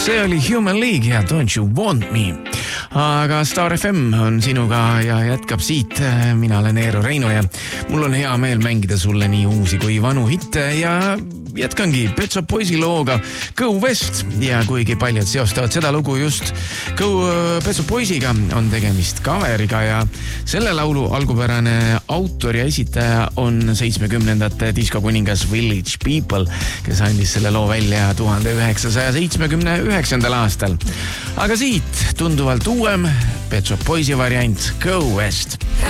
See oli Human League ja Don't You Want Me. Aga Star FM on sinuga ja jätkab siit. Mina olen Eero Reino ja mul on hea meel mängida sulle nii uusi kui vanu hitte ja jätkangi Pet Shop Boysi looga Go West ja kuigi paljud seostavad seda lugu just Pet Shop Boysiga, on tegemist kaveriga ja selle laulu algupärane autor ja esitaja on 70ndate diskokuningas Village People, kes andis selle loo välja 1979. aastal. Aga siit tunduvalt uuem Pet Shop Boysi variant Go West.